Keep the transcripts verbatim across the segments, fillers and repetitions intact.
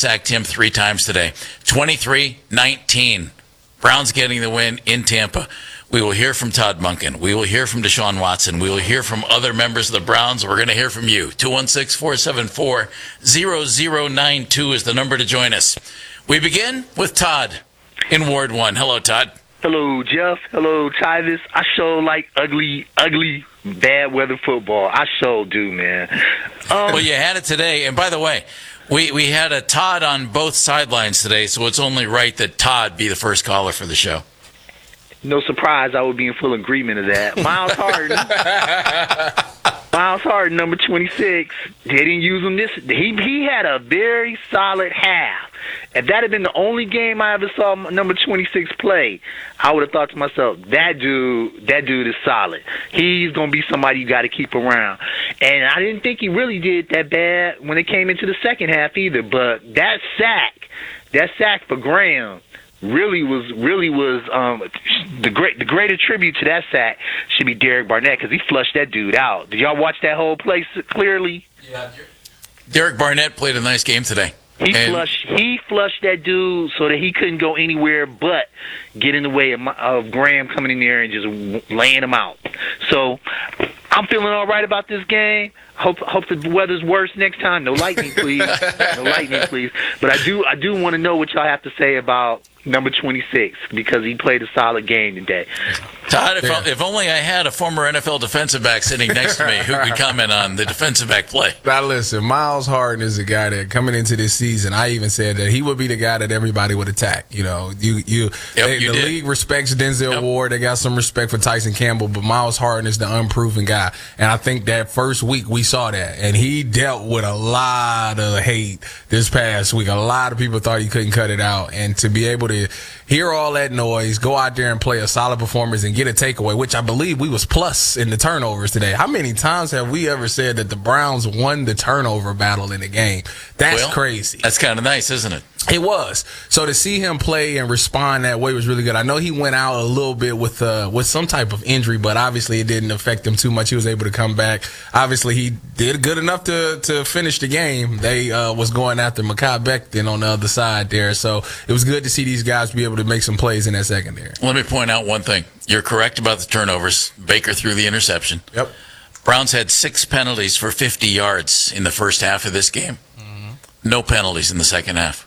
sacked him three times today. twenty-three nineteen. Browns getting the win in Tampa. We will hear from Todd Monken. We will hear from Deshaun Watson. We will hear from other members of the Browns. We're going to hear from you. two one six, four seven four, zero zero nine two is the number to join us. We begin with Todd in Ward one. Hello, Todd. Hello, Jeff. Hello, Tyvis. I sure like ugly, ugly, bad weather football. I sure do, man. Um, well, you had it today. And by the way, we, we had a Todd on both sidelines today, so it's only right that Todd be the first caller for the show. No surprise, I would be in full agreement of that. Miles Harden. Miles Harden, number twenty-six. They didn't use him this. He he had a very solid half. If that had been the only game I ever saw number twenty-six play, I would have thought to myself, that dude, that dude is solid. He's going to be somebody you got to keep around. And I didn't think he really did that bad when it came into the second half either. But that sack, that sack for Graham, really was really was um, the great the greater tribute to that sack should be Derek Barnett, because he flushed that dude out. Did y'all watch that whole play clearly? Yeah. Derek Barnett played a nice game today. He and flushed he flushed that dude so that he couldn't go anywhere but get in the way of, of Graham coming in there and just laying him out. So I'm feeling all right about this game. Hope hope the weather's worse next time. No lightning, please. No lightning, please. But I do I do want to know what y'all have to say about number twenty-six, because he played a solid game today. Todd, if, Yeah. if only I had a former N F L defensive back sitting next to me who could comment on the defensive back play. Now listen, Miles Harden is a guy that coming into this season, I even said that he would be the guy that everybody would attack. You know, you you, Yep, they, you the did. league respects Denzel Yep. Ward. They got some respect for Tyson Campbell, but Miles Harden is the unproven guy. And I think that first week we saw that, and he dealt with a lot of hate this past week. A lot of people thought he couldn't cut it out, and to be able to hear all that noise, go out there and play a solid performance and get a takeaway, which I believe we was plus in the turnovers today. How many times have we ever said that the Browns won the turnover battle in the game? That's Well, crazy. That's kind of nice, isn't it? It was. So to see him play and respond that way was really good. I know he went out a little bit with uh, with some type of injury, but obviously it didn't affect him too much. He was able to come back. Obviously he did good enough to to finish the game. They uh, was going after Mekhi Becton on the other side there. So it was good to see these guys be able to make some plays in that secondary. Let me point out one thing. You're correct about the turnovers. Baker threw the interception. Yep. Browns had six penalties for fifty yards in the first half of this game. No penalties in the second half.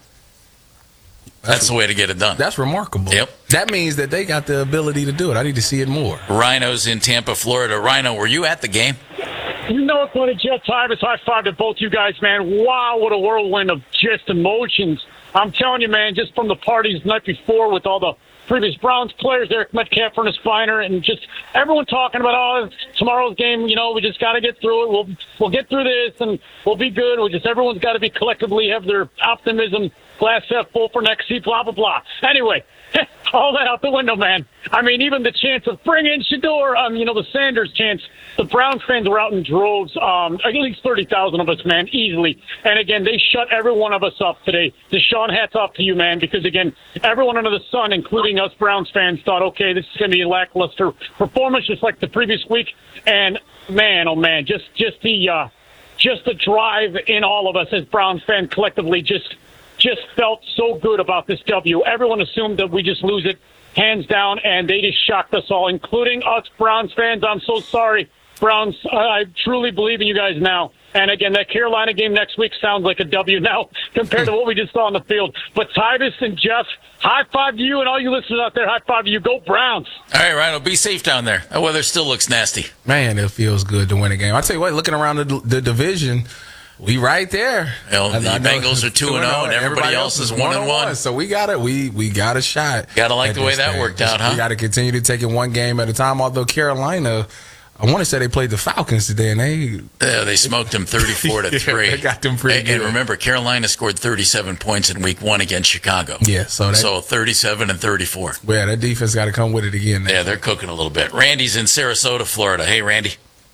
That's the way to get it done. That's remarkable. Yep. That means that they got the ability to do it. I need to see it more. Rhino's in Tampa, Florida. Rhino, were you at the game? You know it's funny, Jeff Tyvis. High five to both you guys, man. Wow, what a whirlwind of just emotions. I'm telling you, man, just from the parties the night before with all the previous Browns players, Eric Metcalf, Ernest Spiner, and just everyone talking about, oh, tomorrow's game, you know, we just got to get through it. We'll we'll get through this, and we'll be good. We'll just everyone's got to be collectively have their optimism, glass half full for next season, blah, blah, blah. Anyway, all that out the window, man. I mean, even the chance of bring in Shador, um, you know, the Sanders chance, the Browns fans were out in droves, um, at least thirty thousand of us, man, easily. And again, they shut every one of us up today. Deshaun, hats off to you, man, because again, everyone under the sun, including us Browns fans, thought, okay, this is going to be a lackluster performance just like the previous week. And man, oh man, just, just the, uh, just the drive in all of us as Browns fans collectively just, just felt so good about this W. Everyone assumed that we just lose it hands down, and they just shocked us all, including us Browns fans. I'm so sorry, Browns. I truly believe in you guys now. And again, that Carolina game next week sounds like a W now compared to what we just saw on the field. But Titus and Jeff, high five to you, and all you listeners out there, high five to you. Go Browns. All right, Rhino, be safe down there. That weather still looks nasty. Man, it feels good to win a game. I tell you what, looking around the, the division, we right there. You know, I- the I know Bengals are two and oh, and everybody else is one and one. So we got it. We we got a shot. Gotta like at the way this that thing. worked out, huh? We got to continue to take it one game at a time. Although Carolina, I want to say they played the Falcons today, and they Yeah, they smoked them thirty-four to three. They got them pretty and, and good. remember, Carolina scored thirty-seven points in week one against Chicago. Yeah, so that, So thirty-seven and thirty-four. yeah, that defense got to come with it again. Yeah, they're cooking a little bit. Randy's in Sarasota, Florida. Hey, Randy.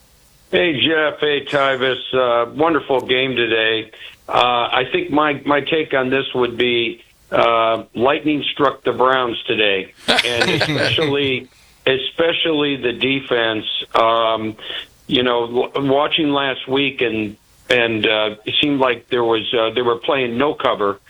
Hey, Jeff. Hey, Tyvis. Uh, wonderful game today. Uh, I think my, my take on this would be uh, lightning struck the Browns today, and especially especially the defense. Um, you know, w- watching last week, and and uh, it seemed like there was uh, they were playing no cover,